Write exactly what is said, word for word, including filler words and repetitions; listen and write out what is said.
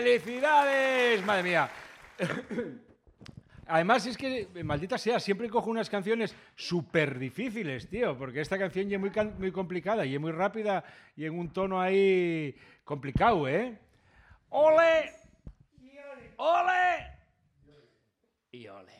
¡Felicidades! Madre mía. Además, es que, maldita sea, siempre cojo unas canciones súper difíciles, tío, porque esta canción ya es muy, muy complicada y es muy rápida y en un tono ahí complicado, ¿eh? ¡Ole! ¡Ole! Y ole.